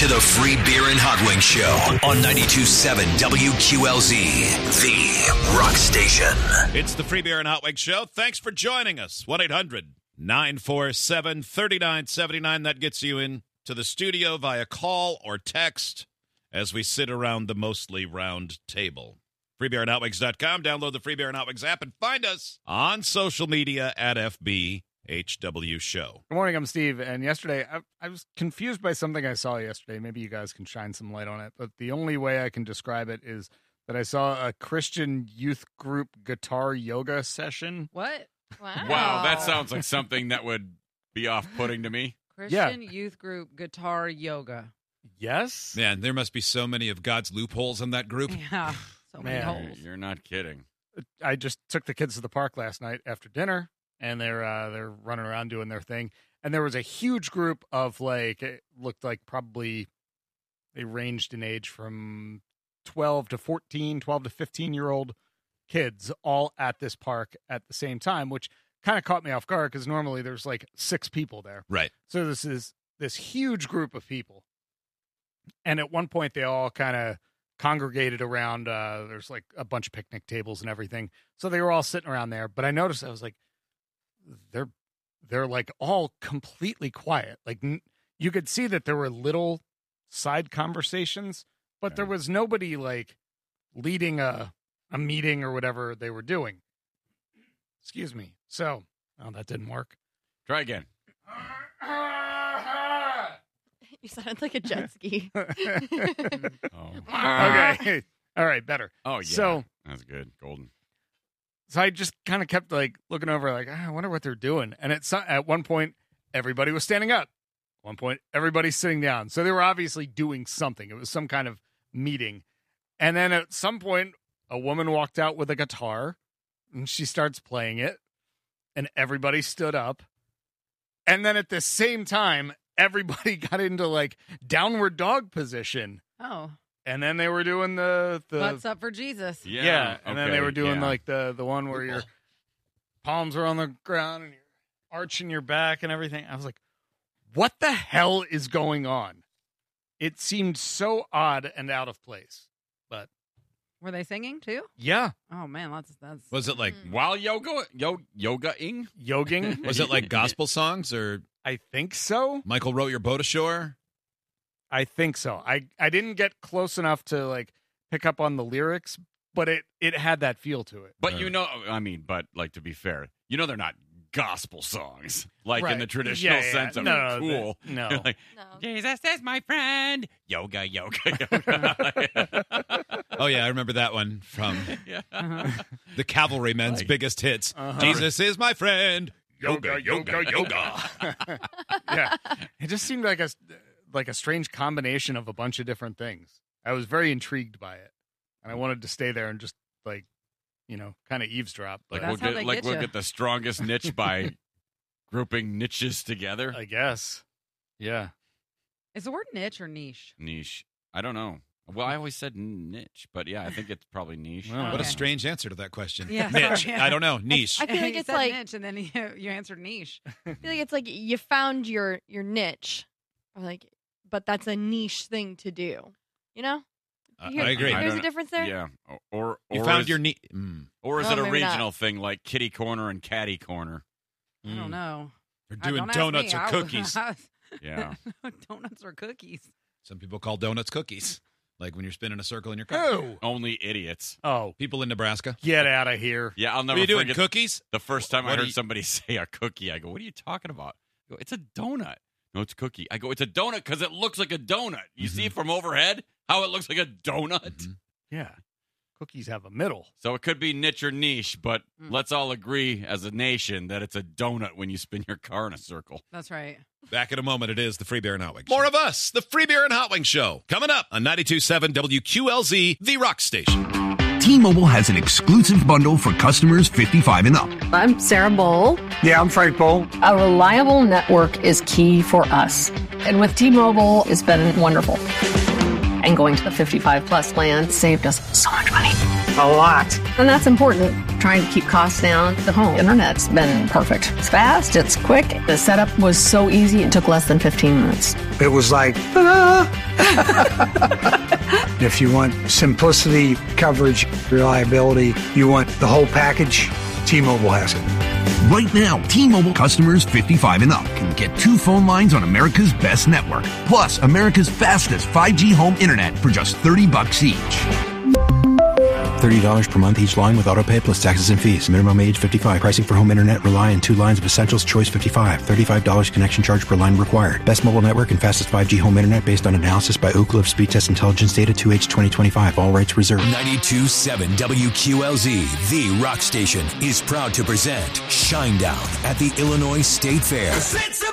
to the Free Beer and Hot Wings Show on 92.7 WQLZ, the rock station. It's the Free Beer and Hot Wings Show. Thanks for joining us. 1-800-947-3979. That gets you in to the studio via call or text as we sit around the mostly round table. FreeBeerandHotWings.com. Download the Free Beer and Hot Wings app and find us on social media at FBHW Show. Good morning, I'm Steve, and yesterday I was confused by something I saw yesterday. Maybe you guys can shine some light on it, but the only way I can describe it is that I saw a Christian youth group guitar yoga session. What? Wow, that sounds like something that would be off-putting to me. Christian youth group guitar yoga. Yes? Man, there must be so many of God's loopholes in that group. Yeah, so many holes. You're not kidding. I just took the kids to the park last night after dinner, and they're running around doing their thing. And there was a huge group of, like, it looked like probably they ranged in age from 12 to 14, 12 to 15-year-old kids all at this park at the same time, which kind of caught me off guard because normally there's like 6 people there. Right. So this is this huge group of people. And at one point they all kind of congregated around, there's like a bunch of picnic tables and everything. So they were all sitting around there. But I noticed, I was like, they're like all completely quiet. Like you could see that there were little side conversations, but there was nobody like leading a meeting or whatever they were doing. Excuse me. So, that didn't work. Try again. You sounded like a jet ski. Okay. All right, better. Oh, yeah. So, that's good. Golden. So I just kind of kept like looking over like, I wonder what they're doing. And at one point, everybody was standing up. At one point, everybody's sitting down. So they were obviously doing something. It was some kind of meeting. And then at some point, a woman walked out with a guitar and she starts playing it. And everybody stood up. And then at the same time, everybody got into like downward dog position. Oh. And then they were doing the Butts up for Jesus. Yeah. And then they were doing like the one where your palms are on the ground and you're arching your back and everything. I was like, what the hell is going on? It seemed so odd and out of place. But were they singing too? Yeah. Oh man, that's Was it like while yogaing? Yoging? Was it like gospel songs or I think so. Michael Wrote Your Boat Ashore? I think so. I didn't get close enough to like pick up on the lyrics, but it had that feel to it. But but like to be fair, they're not gospel songs like in the traditional sense of cool. No. Like, Jesus is my friend. Yoga. Oh yeah, I remember that one from the Cavalrymen's biggest hits. Jesus is my friend. Yoga. Yeah. It just seemed like a strange combination of a bunch of different things. I was very intrigued by it. And I wanted to stay there and just like, kind of eavesdrop. Like we'll get the strongest niche by grouping niches together. I guess. Yeah. Is the word niche or niche? Niche. I don't know. Well, I always said niche, but yeah, I think it's probably niche. Well, what a strange answer to that question. Yeah, niche. sorry. I don't know. Niche. I feel like it's like niche, and then you answered niche. I feel like it's like you found your niche, or like, but that's a niche thing to do. I agree. There's a difference there. Yeah. Or you found your niche. Or is it a maybe regional not. thing like kitty corner and catty corner? I don't know. They're doing Don't donuts ask or me. cookies. Yeah. Donuts or cookies. Some people call donuts cookies. Like when you're spinning a circle in your car. Oh. Only idiots. Oh. People in Nebraska. Get out of here. Yeah, I'll What never are you doing, forget cookies? the first time I What heard do you- somebody say a cookie. I go, what are you talking about? I go, it's a donut. No, it's a cookie. I go, it's a donut because it looks like a donut. You see from overhead how it looks like a donut? Yeah. Cookies have a middle. So it could be niche or niche, but let's all agree as a nation that it's a donut when you spin your car in a circle. That's right. Back in a moment, it is the Free Beer and Hot Wings Show. More of us, the Free Beer and Hot Wings Show. Coming up on 92.7 WQLZ, the rock station. T-Mobile has an exclusive bundle for customers 55 and up. I'm Sarah Bowl. Yeah, I'm Frank Bowl. A reliable network is key for us. And with T-Mobile, it's been wonderful. And going to the 55 plus plan saved us so much money. a lot. And that's important, trying to keep costs down. The home internet's been perfect. It's fast, it's quick. The setup was so easy, it took less than 15 minutes. It was like, ta-da! If you want simplicity, coverage, reliability, you want the whole package, T-Mobile has it. Right now, T-Mobile customers 55 and up can get 2 phone lines on America's best network, plus America's fastest 5G home internet for just $30 each. $30 per month each line with autopay plus taxes and fees. Minimum age 55. Pricing for home internet rely on 2 lines of Essentials Choice 55. $35 connection charge per line required. Best mobile network and fastest 5G home internet based on analysis by Ookla of Speed Test Intelligence data 2H 2025. All rights reserved. 92.7 WQLZ, the rock station, is proud to present Shinedown at the Illinois State Fair.